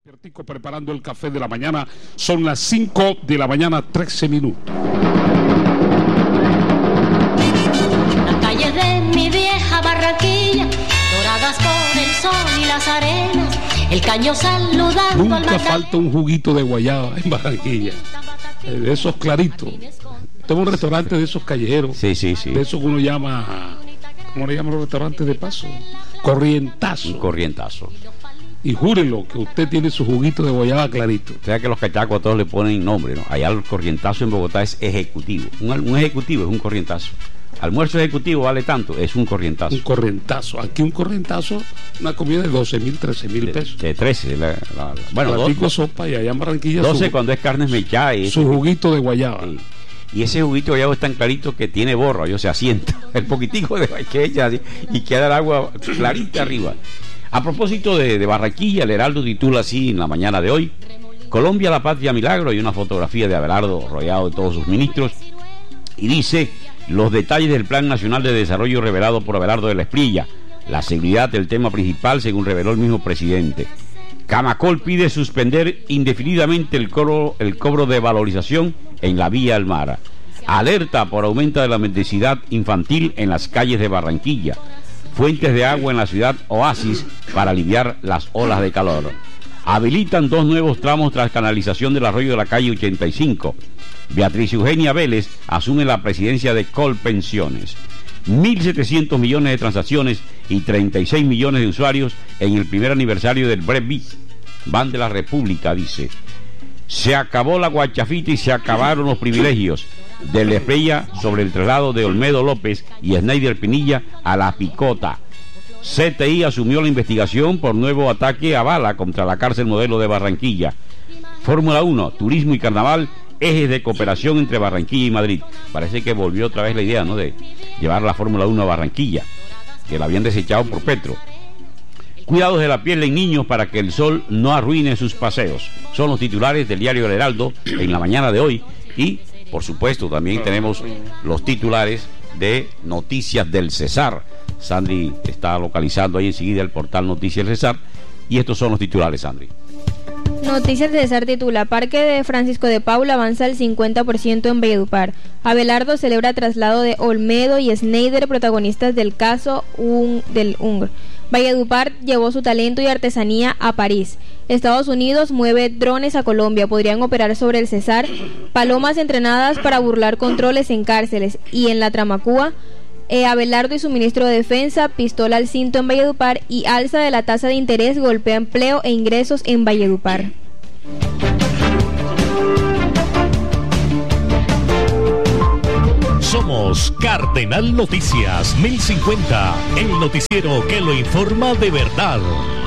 Despiertico preparando el café de la mañana, son las 5 de la mañana, 13 minutos. Las calles de mi vieja Barranquilla, doradas por el sol y las arenas, el caño saludando Nunca al Magdalena. falta un juguito de guayaba en Barranquilla, de esos claritos. Tengo un restaurante de esos callejeros, Sí. de esos que uno llama, ¿cómo le llaman los restaurantes de paso? Corrientazo. Un corrientazo. Y júrelo que usted tiene su juguito de guayaba clarito. O sea que los cachacos a todos le ponen nombre, ¿no? Allá el corrientazo en Bogotá es ejecutivo. Un ejecutivo es un corrientazo. Almuerzo ejecutivo vale tanto, es un corrientazo. Un corrientazo. Aquí un corrientazo, una comida de 12.000, 13.000 pesos. De 13. Bueno, Platico sopa y allá en Barranquilla 12 cuando es carne mechada. su juguito de guayaba. Sí. Y ese juguito de guayaba es tan clarito que tiene borra, se asienta. El poquitico de que echa así y queda el agua clarita arriba. A propósito de Barranquilla, el Heraldo titula así en la mañana de hoy: Colombia, la patria milagro, y una fotografía de Abelardo rodeado de todos sus ministros, y dice los detalles del Plan Nacional de Desarrollo revelado por Abelardo de la Espriella. La seguridad del tema principal, según reveló el mismo presidente. Camacol pide suspender indefinidamente el cobro de valorización en la vía al mar. Alerta por aumento de la mendicidad infantil en las calles de Barranquilla. Fuentes de agua en la ciudad oasis para aliviar las olas de calor. Habilitan 2 nuevos tramos tras canalización del arroyo de la calle 85. Beatriz Eugenia Vélez asume la presidencia de Colpensiones. 1.700 millones de transacciones y 36 millones de usuarios en el primer aniversario del Brevi. Ban de la República, dice. Se acabó la guachafita y se acabaron los privilegios. De la Espriella sobre el traslado de Olmedo López y Snyder Pinilla a La Picota. CTI asumió la investigación por nuevo ataque a bala contra la cárcel modelo de Barranquilla. Fórmula 1, turismo y carnaval, ejes de cooperación entre Barranquilla y Madrid. Parece que volvió otra vez la idea, ¿no?, de llevar la Fórmula 1 a Barranquilla, que la habían desechado por Petro. Cuidados de la piel en niños para que el sol no arruine sus paseos. Son los titulares del diario El Heraldo en la mañana de hoy. Y, por supuesto, también tenemos los titulares de Noticias del Cesar. Sandri está localizando ahí enseguida el portal Noticias del Cesar. Y estos son los titulares, Sandri. Noticias de Cesar titula: Parque de Francisco de Paula avanza al 50% en Valledupar. Abelardo celebra traslado de Olmedo y Snyder, protagonistas del caso del UNGR. Valledupar llevó su talento y artesanía a París. Estados Unidos mueve drones a Colombia. Podrían operar sobre el Cesar. Palomas entrenadas para burlar controles en cárceles. Y en la Tramacúa, Abelardo y su ministro de Defensa, pistola al cinto en Valledupar, y alza de la tasa de interés golpea empleo e ingresos en Valledupar. Somos Cardenal Noticias 1050, el noticiero que lo informa de verdad.